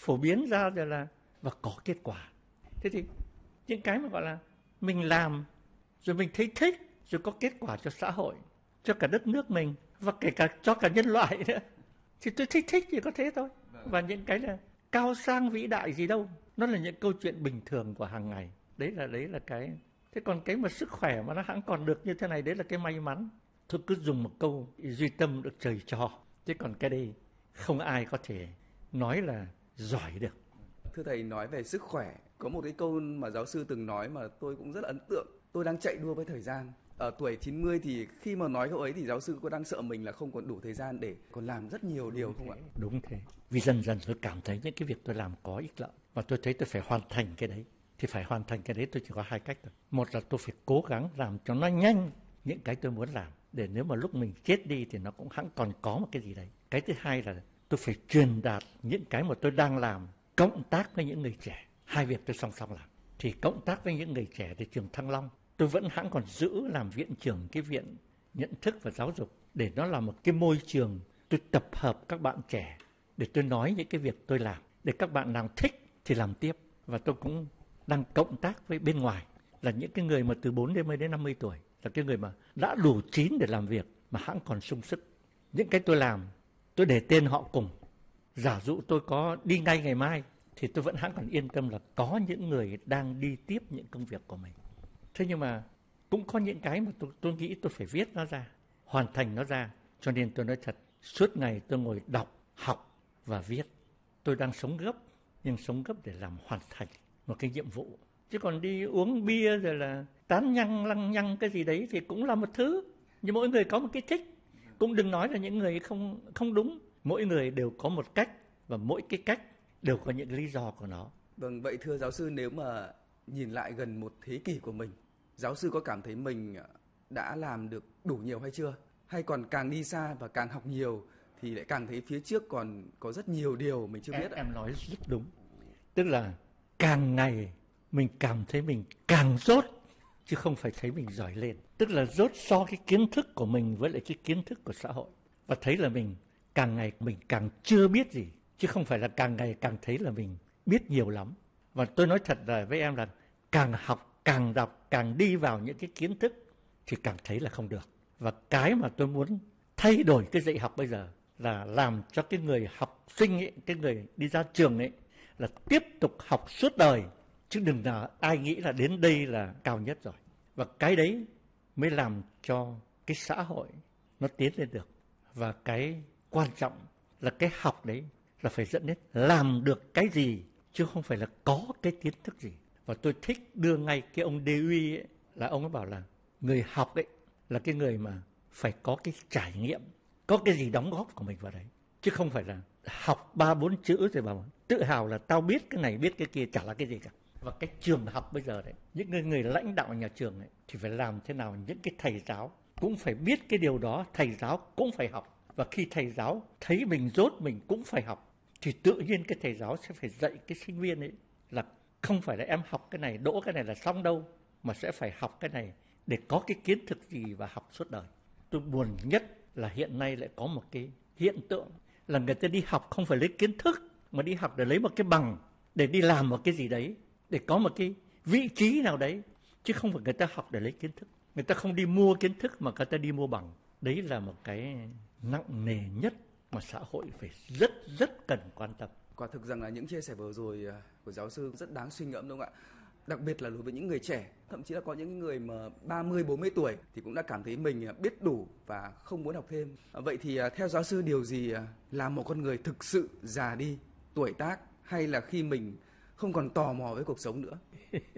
phổ biến ra rồi là và có kết quả. Thế thì những cái mà gọi là mình làm rồi mình thấy thích, rồi có kết quả cho xã hội, cho cả đất nước mình và kể cả cho cả nhân loại nữa, thì tôi thích thì có thế thôi. Và những cái là cao sang vĩ đại gì đâu, nó là những câu chuyện bình thường của hàng ngày. Đấy là cái. Thế còn cái mà sức khỏe mà nó hẵng còn được như thế này, đấy là cái may mắn. Tôi cứ dùng một câu duy tâm được trời cho, chứ còn cái đây không ai có thể nói là giỏi được. Thưa thầy, nói về sức khỏe, có một cái câu mà giáo sư từng nói mà tôi cũng rất là ấn tượng. Tôi đang chạy đua với thời gian. Ở tuổi 90 thì khi mà nói câu ấy thì giáo sư có đang sợ mình là không còn đủ thời gian để còn làm rất nhiều điều không ạ? Đúng thế. Vì dần dần tôi cảm thấy những cái việc tôi làm có ích lợi và tôi thấy tôi phải hoàn thành cái đấy. Thì phải hoàn thành cái đấy tôi chỉ có hai cách thôi. Một là tôi phải cố gắng làm cho nó nhanh những cái tôi muốn làm, để nếu mà lúc mình chết đi thì nó cũng hẵng còn có một cái gì đấy. Cái thứ hai là tôi phải truyền đạt những cái mà tôi đang làm, cộng tác với những người trẻ. Hai việc tôi song song làm. Thì cộng tác với những người trẻ thì trường Thăng Long, tôi vẫn hẵng còn giữ làm viện trưởng cái viện nhận thức và giáo dục, để nó là một cái môi trường tôi tập hợp các bạn trẻ để tôi nói những cái việc tôi làm, để các bạn nào thích thì làm tiếp. Và tôi cũng đang cộng tác với bên ngoài là những cái người mà từ 40 đến 50 tuổi, là cái người mà đã đủ chín để làm việc mà hẵng còn sung sức. Những cái tôi làm, tôi để tên họ cùng. Giả dụ tôi có đi ngay ngày mai thì tôi vẫn hẵng còn yên tâm là có những người đang đi tiếp những công việc của mình. Thế nhưng mà cũng có những cái mà tôi nghĩ tôi phải viết nó ra, hoàn thành nó ra. Cho nên tôi nói thật, suốt ngày tôi ngồi đọc, học và viết. Tôi đang sống gấp, nhưng sống gấp để làm hoàn thành một cái nhiệm vụ. Chứ còn đi uống bia rồi là tán nhăng lăng nhăng cái gì đấy thì cũng là một thứ. Nhưng mỗi người có một cái thích. Cũng đừng nói là những người không đúng. Mỗi người đều có một cách, và mỗi cái cách đều có những lý do của nó. Vâng, vậy thưa giáo sư, nếu mà nhìn lại gần một thế kỷ của mình, giáo sư có cảm thấy mình đã làm được đủ nhiều hay chưa? Hay còn càng đi xa và càng học nhiều thì lại càng thấy phía trước còn có rất nhiều điều mình chưa biết? Em nói rất đúng. Tức là càng ngày mình cảm thấy mình càng dốt, chứ không phải thấy mình giỏi lên. Tức là dốt so cái kiến thức của mình với lại cái kiến thức của xã hội. Và thấy là mình càng ngày mình càng chưa biết gì, chứ không phải là càng ngày càng thấy là mình biết nhiều lắm. Và tôi nói thật là với em là càng học, càng đọc, càng đi vào những cái kiến thức thì càng thấy là không được. Và cái mà tôi muốn thay đổi cái dạy học bây giờ là làm cho cái người học sinh ấy, cái người đi ra trường ấy, là tiếp tục học suốt đời. Chứ đừng nào ai nghĩ là đến đây là cao nhất rồi. Và cái đấy mới làm cho cái xã hội nó tiến lên được. Và cái quan trọng là cái học đấy là phải dẫn đến làm được cái gì, chứ không phải là có cái kiến thức gì. Và tôi thích đưa ngay cái ông Dewey ấy, là ông ấy bảo là người học ấy là cái người mà phải có cái trải nghiệm, có cái gì đóng góp của mình vào đấy. Chứ không phải là học 3-4 chữ rồi bảo tự hào là tao biết cái này biết cái kia, chả là cái gì cả. Và cái trường học bây giờ đấy, những người lãnh đạo nhà trường ấy, thì phải làm thế nào những cái thầy giáo cũng phải biết cái điều đó, thầy giáo cũng phải học. Và khi thầy giáo thấy mình dốt mình cũng phải học, thì tự nhiên cái thầy giáo sẽ phải dạy cái sinh viên ấy là không phải là em học cái này, đỗ cái này là xong đâu, mà sẽ phải học cái này để có cái kiến thức gì và học suốt đời. Tôi buồn nhất là hiện nay lại có một cái hiện tượng là người ta đi học không phải lấy kiến thức, mà đi học để lấy một cái bằng, để đi làm một cái gì đấy, để có một cái vị trí nào đấy, chứ không phải người ta học để lấy kiến thức. Người ta không đi mua kiến thức mà người ta đi mua bằng. Đấy là một cái nặng nề nhất mà xã hội phải rất cần quan tâm. Quả thực rằng là những chia sẻ vừa rồi của giáo sư rất đáng suy ngẫm đúng không ạ? Đặc biệt là đối với những người trẻ, thậm chí là có những người mà 30-40 tuổi thì cũng đã cảm thấy mình biết đủ và không muốn học thêm. Vậy thì theo giáo sư, điều gì làm một con người thực sự già đi, tuổi tác, hay là khi mình không còn tò mò với cuộc sống nữa?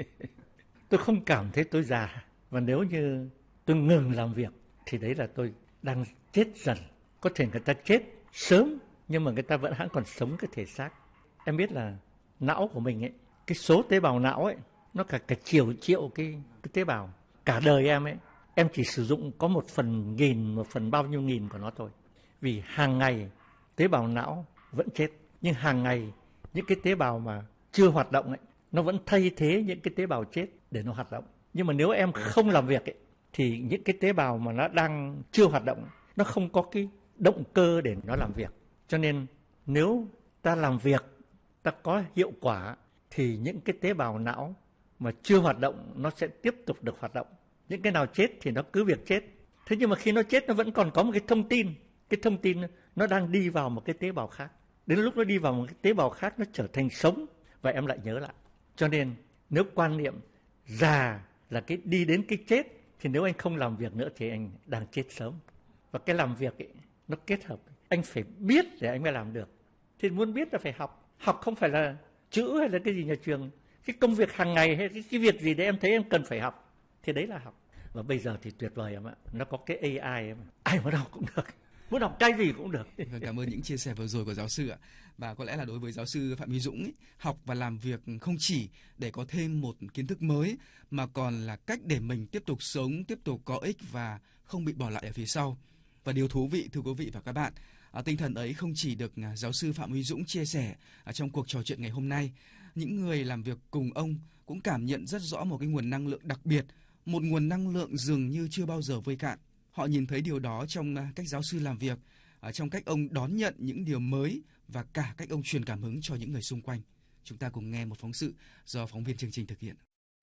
Tôi không cảm thấy tôi già, và nếu như tôi ngừng làm việc thì đấy là tôi đang chết dần. Có thể người ta chết sớm nhưng mà người ta vẫn hãng còn sống cái thể xác. Em biết là não của mình ấy, cái số tế bào não ấy, nó cả triệu cái tế bào. Cả đời em ấy, em chỉ sử dụng có 1/1000, 1 bao nhiêu nghìn của nó thôi. Vì hàng ngày tế bào não vẫn chết, nhưng hàng ngày những cái tế bào mà chưa hoạt động ấy, nó vẫn thay thế những cái tế bào chết để nó hoạt động. Nhưng mà nếu em không làm việc ấy, thì những cái tế bào mà nó đang chưa hoạt động, nó không có cái động cơ để nó làm việc. Cho nên nếu ta làm việc ta có hiệu quả thì những cái tế bào não mà chưa hoạt động nó sẽ tiếp tục được hoạt động. Những cái nào chết thì nó cứ việc chết. Thế nhưng mà khi nó chết nó vẫn còn có một cái thông tin nó đang đi vào một cái tế bào khác. Đến lúc nó đi vào một cái tế bào khác nó trở thành sống và em lại nhớ lại. Cho nên nếu quan niệm già là cái đi đến cái chết thì nếu anh không làm việc nữa thì anh đang chết sớm. Và cái làm việc ấy, nó kết hợp. Anh phải biết để anh mới làm được. Thì muốn biết là phải học. Học không phải là chữ hay là cái gì nhà trường. Cái công việc hàng ngày hay cái việc gì đấy em thấy em cần phải học. Thì đấy là học. Và bây giờ thì tuyệt vời em ạ. Nó có cái AI em. Ai muốn học cũng được. Muốn học cái gì cũng được. Cảm ơn những chia sẻ vừa rồi của giáo sư ạ. Và có lẽ là đối với giáo sư Phạm Huy Dũng ấy, học và làm việc không chỉ để có thêm một kiến thức mới mà còn là cách để mình tiếp tục sống, tiếp tục có ích và không bị bỏ lại ở phía sau. Và điều thú vị thưa quý vị và các bạn, tinh thần ấy không chỉ được giáo sư Phạm Huy Dũng chia sẻ trong cuộc trò chuyện ngày hôm nay. Những người làm việc cùng ông cũng cảm nhận rất rõ một cái nguồn năng lượng đặc biệt, một nguồn năng lượng dường như chưa bao giờ vơi cạn. Họ nhìn thấy điều đó trong cách giáo sư làm việc, trong cách ông đón nhận những điều mới và cả cách ông truyền cảm hứng cho những người xung quanh. Chúng ta cùng nghe một phóng sự do phóng viên chương trình thực hiện.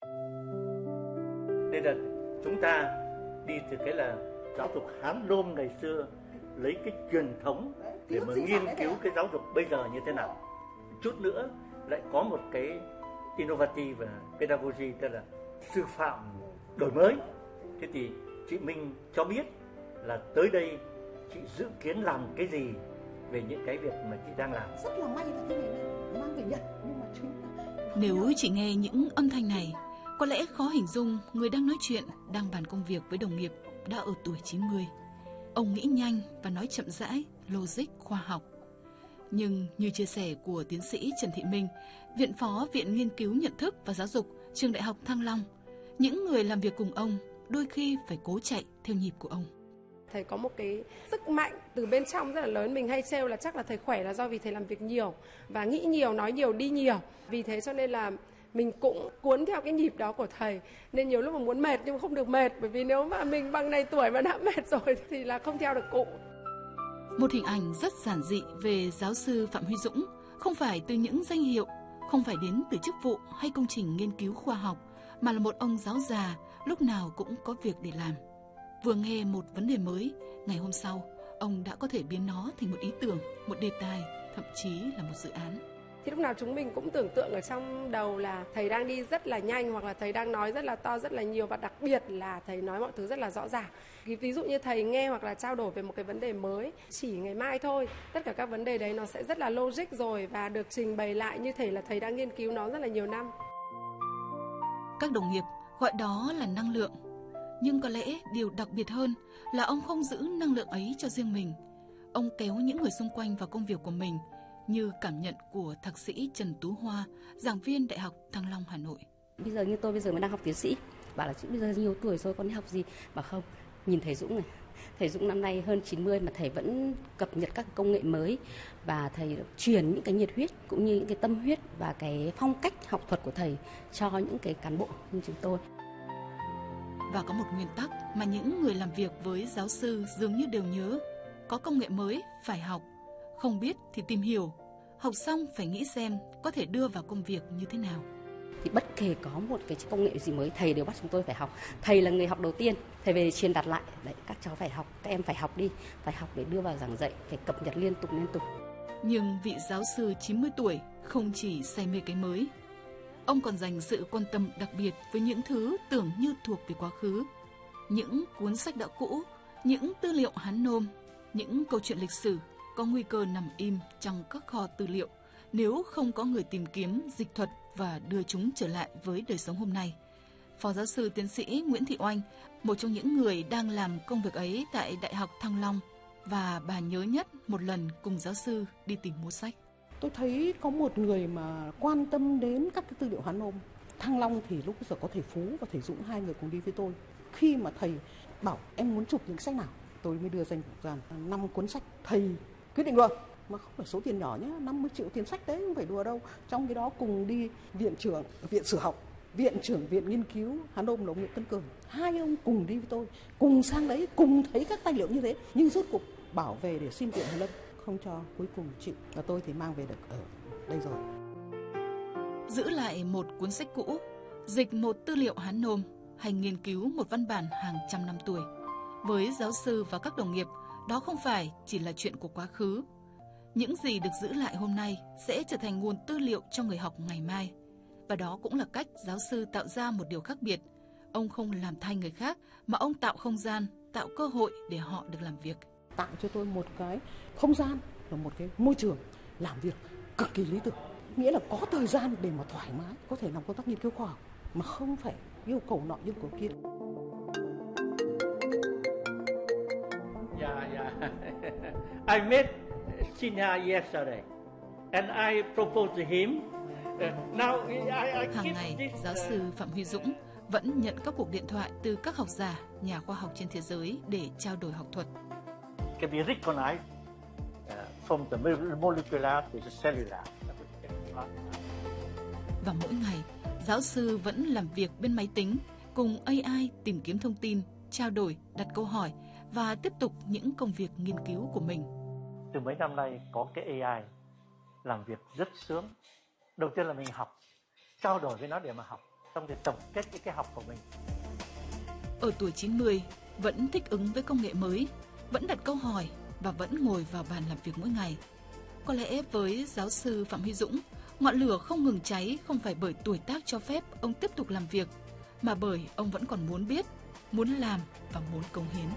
Đây là chúng ta đi từ cái là giáo dục Hán Nôm ngày xưa, lấy cái truyền thống để mà nghiên cứu cái giáo dục bây giờ như thế nào. Chút nữa lại có một cái innovative và pedagogy, tức là sư phạm đổi mới. Thế thì chị Minh cho biết là tới đây chị dự kiến làm cái gì về những cái việc mà chị đang làm. Rất là may là cái này mang về Nhật, nhưng mà chính là... Nếu chị nghe những âm thanh này, có lẽ khó hình dung người đang nói chuyện, đang bàn công việc với đồng nghiệp đã ở tuổi 90. Ông nghĩ nhanh và nói chậm rãi, logic, khoa học. Nhưng như chia sẻ của tiến sĩ Trần Thị Minh, Viện Phó Viện Nghiên cứu Nhận thức và Giáo dục, Trường Đại học Thăng Long, những người làm việc cùng ông đôi khi phải cố chạy theo nhịp của ông. Thầy có một cái sức mạnh từ bên trong rất là lớn. Mình hay trêu là chắc là thầy khỏe là do vì thầy làm việc nhiều và nghĩ nhiều, nói nhiều, đi nhiều. Vì thế cho nên là mình cũng cuốn theo cái nhịp đó của thầy. Nên nhiều lúc mà muốn mệt nhưng không được mệt. Bởi vì nếu mà mình bằng này tuổi mà đã mệt rồi thì là không theo được cụ. Một hình ảnh rất giản dị về giáo sư Phạm Huy Dũng, không phải từ những danh hiệu, không phải đến từ chức vụ hay công trình nghiên cứu khoa học, mà là một ông giáo già lúc nào cũng có việc để làm. Vừa nghe một vấn đề mới, ngày hôm sau, ông đã có thể biến nó thành một ý tưởng, một đề tài, thậm chí là một dự án. Thì lúc nào chúng mình cũng tưởng tượng ở trong đầu là thầy đang đi rất là nhanh, hoặc là thầy đang nói rất là to, rất là nhiều, và đặc biệt là thầy nói mọi thứ rất là rõ ràng. Ví dụ như thầy nghe hoặc là trao đổi về một cái vấn đề mới chỉ ngày mai thôi, tất cả các vấn đề đấy nó sẽ rất là logic rồi và được trình bày lại như thể là thầy đang nghiên cứu nó rất là nhiều năm. Các đồng nghiệp gọi đó là năng lượng. Nhưng có lẽ điều đặc biệt hơn là ông không giữ năng lượng ấy cho riêng mình. Ông kéo những người xung quanh vào công việc của mình, như cảm nhận của thạc sĩ Trần Tú Hoa, giảng viên Đại học Thăng Long, Hà Nội. Bây giờ như tôi bây giờ mới đang học tiến sĩ, bảo là chị bây giờ nhiều tuổi rồi con đi học gì, mà không, nhìn thầy Dũng này. Thầy Dũng năm nay hơn 90 mà thầy vẫn cập nhật các công nghệ mới và thầy truyền những cái nhiệt huyết cũng như những cái tâm huyết và cái phong cách học thuật của thầy cho những cái cán bộ như chúng tôi. Và có một nguyên tắc mà những người làm việc với giáo sư dường như đều nhớ: có công nghệ mới phải học, không biết thì tìm hiểu, học xong phải nghĩ xem có thể đưa vào công việc như thế nào. Thì bất kể có một cái công nghệ gì mới, thầy đều bắt chúng tôi phải học. Thầy là người học đầu tiên, thầy về truyền đạt lại, đấy, các cháu phải học, các em phải học đi, phải học để đưa vào giảng dạy, phải cập nhật liên tục. Nhưng vị giáo sư 90 tuổi không chỉ say mê cái mới, ông còn dành sự quan tâm đặc biệt với những thứ tưởng như thuộc về quá khứ. Những cuốn sách đã cũ, những tư liệu Hán Nôm, những câu chuyện lịch sử có nguy cơ nằm im trong các kho tư liệu nếu không có người tìm kiếm, dịch thuật và đưa chúng trở lại với đời sống hôm nay. Phó giáo sư tiến sĩ Nguyễn Thị Oanh, một trong những người đang làm công việc ấy tại Đại học Thăng Long, và bà nhớ nhất một lần cùng giáo sư đi tìm mua sách. Tôi thấy có một người mà quan tâm đến các cái tư liệu Hán Nôm. Thăng Long thì lúc bây giờ có thầy Phú và thầy Dũng, hai người cùng đi với tôi. Khi mà thầy bảo em muốn chụp những sách nào, tôi mới đưa danh mục ra 5 cuốn sách. Thầy quyết định luôn, mà không phải số tiền nhỏ nhé, 50 triệu tiền sách đấy, không phải đùa đâu. Trong cái đó cùng đi viện trưởng, viện sử học, viện trưởng viện nghiên cứu Hán Nôm là ông Nguyễn Tân Cường. Hai ông cùng đi với tôi, cùng sang đấy, cùng thấy các tài liệu như thế. Nhưng rốt cuộc bảo về để xin viện Hàn Lâm, không cho, cuối cùng chịu. Và tôi thì mang về được ở đây rồi. giữ lại một cuốn sách cũ, dịch một tư liệu Hán Nôm hay nghiên cứu một văn bản hàng trăm năm tuổi. Với giáo sư và các đồng nghiệp, đó không phải chỉ là chuyện của quá khứ. Những gì được giữ lại hôm nay sẽ trở thành nguồn tư liệu cho người học ngày mai. Và đó cũng là cách giáo sư tạo ra một điều khác biệt. Ông không làm thay người khác, mà ông tạo không gian, tạo cơ hội để họ được làm việc. Tạo cho tôi một cái không gian và một cái môi trường làm việc cực kỳ lý tưởng. Nghĩa là có thời gian để mà thoải mái, có thể làm công tác nghiên cứu khoa học mà không phải yêu cầu nọ yêu cầu kia. I met Sinya yesterday and I proposed to him. Now I Hàng ngày, giáo sư Phạm Huy Dũng vẫn nhận các cuộc điện thoại từ các học giả, nhà khoa học trên thế giới để trao đổi học thuật. Can be recognized from the molecular to the cellular. Và mỗi ngày, giáo sư vẫn làm việc bên máy tính, cùng AI tìm kiếm thông tin, trao đổi, đặt câu hỏi và tiếp tục những công việc nghiên cứu của mình. Từ mấy năm nay có cái AI làm việc rất sướng. Đầu tiên là mình học, trao đổi với nó để mà học, xong rồi tổng kết những cái học của mình. Ở tuổi 90, vẫn thích ứng với công nghệ mới, vẫn đặt câu hỏi và vẫn ngồi vào bàn làm việc mỗi ngày. Có lẽ với giáo sư Phạm Huy Dũng, ngọn lửa không ngừng cháy không phải bởi tuổi tác cho phép ông tiếp tục làm việc, mà bởi ông vẫn còn muốn biết, muốn làm và muốn cống hiến.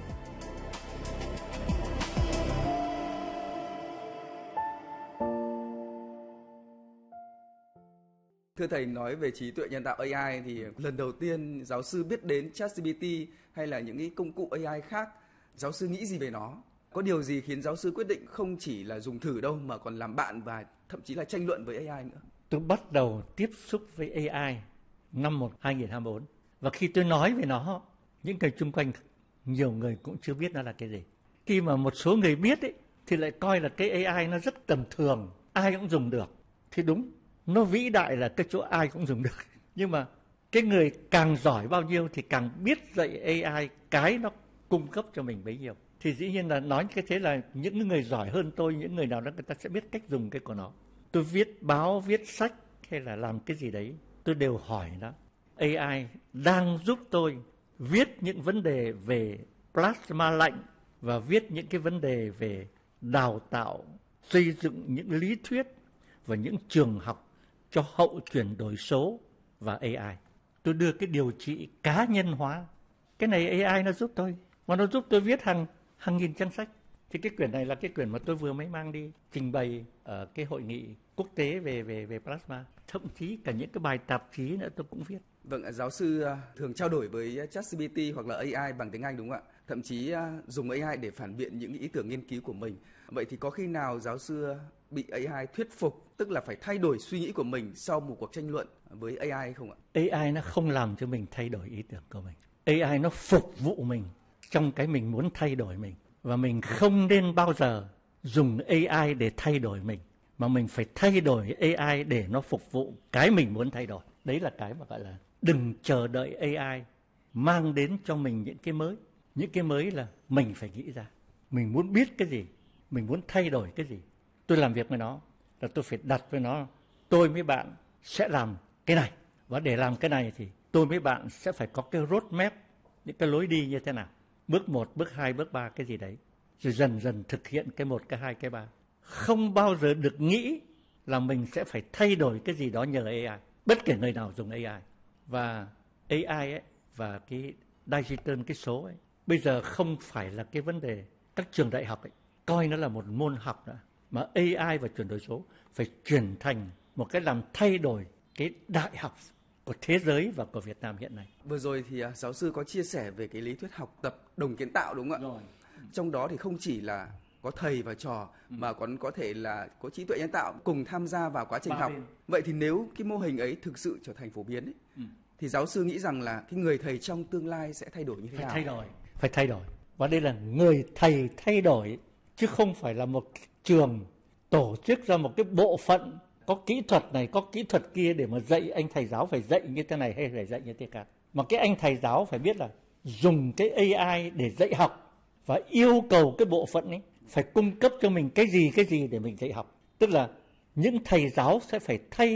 Thưa thầy, nói về trí tuệ nhân tạo AI thì lần đầu tiên giáo sư biết đến ChatGPT hay là những cái công cụ AI khác, giáo sư nghĩ gì về nó? Có điều gì khiến giáo sư quyết định không chỉ là dùng thử đâu mà còn làm bạn và thậm chí là tranh luận với AI nữa? Tôi bắt đầu tiếp xúc với AI năm 2024 và khi tôi nói về nó, những người chung quanh nhiều người cũng chưa biết nó là cái gì. Khi mà một số người biết ấy, thì lại coi là cái AI nó rất tầm thường, ai cũng dùng được. Thì đúng, nó vĩ đại là cái chỗ ai cũng dùng được. Nhưng mà cái người càng giỏi bao nhiêu thì càng biết dạy AI cái nó cung cấp cho mình bấy nhiêu. Thì dĩ nhiên là nói cái thế là những người giỏi hơn tôi, những người nào đó người ta sẽ biết cách dùng cái của nó. Tôi viết báo, viết sách hay là làm cái gì đấy, tôi đều hỏi nó. AI đang giúp tôi viết những vấn đề về plasma lạnh và viết những cái vấn đề về đào tạo, xây dựng những lý thuyết và những trường học cho hậu chuyển đổi số và AI. Tôi đưa cái điều trị cá nhân hóa. Cái này AI nó giúp tôi. Và nó giúp tôi viết hàng nghìn trang sách. Thì cái quyển này là cái quyển mà tôi vừa mới mang đi trình bày ở cái hội nghị quốc tế về plasma. Thậm chí cả những cái bài tạp chí nữa tôi cũng viết. Vâng, giáo sư thường trao đổi với ChatGPT hoặc là AI bằng tiếng Anh đúng không ạ? Thậm chí dùng AI để phản biện những ý tưởng nghiên cứu của mình. Vậy thì có khi nào giáo sư bị AI thuyết phục, tức là phải thay đổi suy nghĩ của mình sau một cuộc tranh luận với AI không ạ? AI nó không làm cho mình thay đổi ý tưởng của mình. AI nó phục vụ mình trong cái mình muốn thay đổi mình. Và mình không nên bao giờ dùng AI để thay đổi mình, mà mình phải thay đổi AI để nó phục vụ cái mình muốn thay đổi. Đấy là cái mà gọi là đừng chờ đợi AI mang đến cho mình những cái mới. Những cái mới là mình phải nghĩ ra. Mình muốn biết cái gì, mình muốn thay đổi cái gì. Tôi làm việc với nó là tôi phải đặt với nó, tôi với bạn sẽ làm cái này. Và để làm cái này thì tôi với bạn sẽ phải có cái roadmap, những cái lối đi như thế nào. Bước 1, bước 2, bước 3 cái gì đấy. Rồi dần dần thực hiện cái 1, cái 2, cái 3. Không bao giờ được nghĩ là mình sẽ phải thay đổi cái gì đó nhờ AI. Bất kể người nào dùng AI. Và AI ấy, và cái digital, cái số ấy, bây giờ không phải là cái vấn đề các trường đại học ấy, coi nó là một môn học nữa. Mà AI và chuyển đổi số phải chuyển thành một cái làm thay đổi cái đại học của thế giới và của Việt Nam hiện nay. Vừa rồi thì giáo sư có chia sẻ về cái lý thuyết học tập đồng kiến tạo đúng không ạ? Rồi. Trong đó thì không chỉ là có thầy và trò mà còn có thể là có trí tuệ nhân tạo cùng tham gia vào quá trình học. Vậy thì nếu cái mô hình ấy thực sự trở thành phổ biến ấy, thì giáo sư nghĩ rằng là cái người thầy trong tương lai sẽ thay đổi như thế nào? Phải thay đổi. Và đây là người thầy thay đổi, chứ không phải là một trường tổ chức ra một cái bộ phận có kỹ thuật này, có kỹ thuật kia để mà dạy anh thầy giáo phải dạy như thế này hay phải dạy như thế khác. Mà cái anh thầy giáo phải biết là dùng cái AI để dạy học và yêu cầu cái bộ phận ấy phải cung cấp cho mình cái gì để mình dạy học. Tức là những thầy giáo sẽ phải thay